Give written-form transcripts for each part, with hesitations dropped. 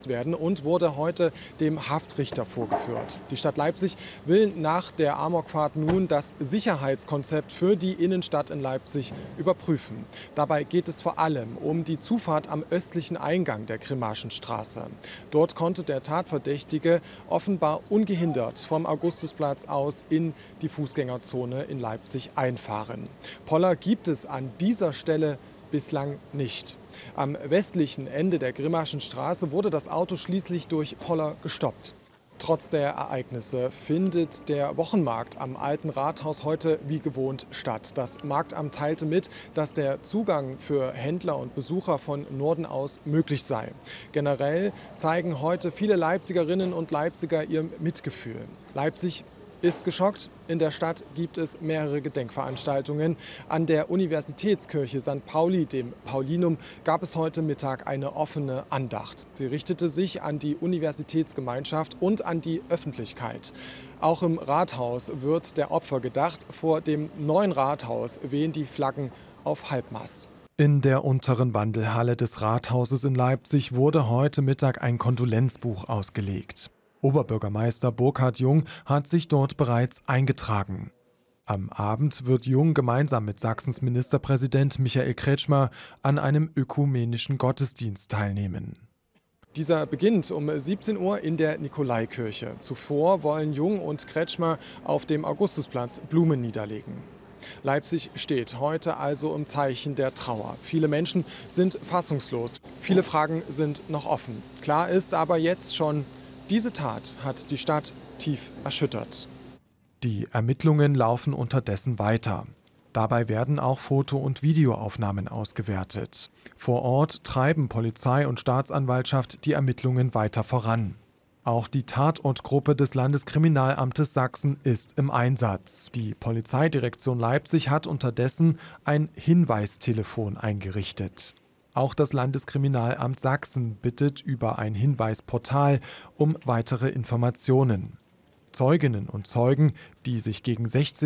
werden und wurde heute dem Haftrichter vorgeführt. Die Stadt Leipzig will nach der Amokfahrt nun das Sicherheitskonzept für die Innenstadt in Leipzig überprüfen. Dabei geht es vor allem um die Zufahrt am östlichen Eingang der Grimmaschenstraße. Dort konnte der Tatverdächtige offenbar ungehindert vom Augustusplatz aus in die Fußgängerzone in Leipzig einfahren. Poller gibt es an dieser Stelle bislang nicht. Am westlichen Ende der Grimmaschenstraße wurde das Auto schließlich durch Poller gestoppt. Trotz der Ereignisse findet der Wochenmarkt am Alten Rathaus heute wie gewohnt statt. Das Marktamt teilte mit, dass der Zugang für Händler und Besucher von Norden aus möglich sei. Generell zeigen heute viele Leipzigerinnen und Leipziger ihr Mitgefühl. Leipzig ist geschockt. In der Stadt gibt es mehrere Gedenkveranstaltungen. An der Universitätskirche St. Pauli, dem Paulinum, gab es heute Mittag eine offene Andacht. Sie richtete sich an die Universitätsgemeinschaft und an die Öffentlichkeit. Auch im Rathaus wird der Opfer gedacht. Vor dem neuen Rathaus wehen die Flaggen auf Halbmast. In der unteren Wandelhalle des Rathauses in Leipzig wurde heute Mittag ein Kondolenzbuch ausgelegt. Oberbürgermeister Burkhard Jung hat sich dort bereits eingetragen. Am Abend wird Jung gemeinsam mit Sachsens Ministerpräsident Michael Kretschmer an einem ökumenischen Gottesdienst teilnehmen. Dieser beginnt um 17 Uhr in der Nikolaikirche. Zuvor wollen Jung und Kretschmer auf dem Augustusplatz Blumen niederlegen. Leipzig steht heute also im Zeichen der Trauer. Viele Menschen sind fassungslos. Viele Fragen sind noch offen. Klar ist aber jetzt schon, diese Tat hat die Stadt tief erschüttert. Die Ermittlungen laufen unterdessen weiter. Dabei werden auch Foto- und Videoaufnahmen ausgewertet. Vor Ort treiben Polizei und Staatsanwaltschaft die Ermittlungen weiter voran. Auch die Tatortgruppe des Landeskriminalamtes Sachsen ist im Einsatz. Die Polizeidirektion Leipzig hat unterdessen ein Hinweistelefon eingerichtet. Auch das Landeskriminalamt Sachsen bittet über ein Hinweisportal um weitere Informationen. Zeuginnen und Zeugen, die sich gegen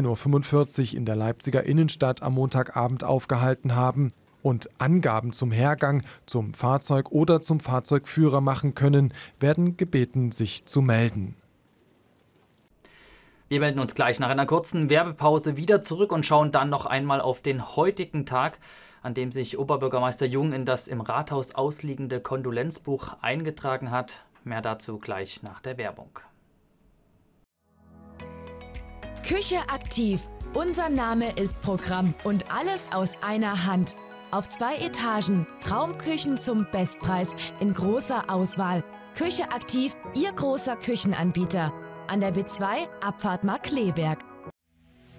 16:45 Uhr in der Leipziger Innenstadt am Montagabend aufgehalten haben und Angaben zum Hergang, zum Fahrzeug oder zum Fahrzeugführer machen können, werden gebeten, sich zu melden. Wir melden uns gleich nach einer kurzen Werbepause wieder zurück und schauen dann noch einmal auf den heutigen Tag, an dem sich Oberbürgermeister Jung in das im Rathaus ausliegende Kondolenzbuch eingetragen hat. Mehr dazu gleich nach der Werbung. Küche aktiv. Unser Name ist Programm und alles aus einer Hand. Auf 2 Etagen, Traumküchen zum Bestpreis in großer Auswahl. Küche aktiv, Ihr großer Küchenanbieter. An der B2, Abfahrt Markkleeberg.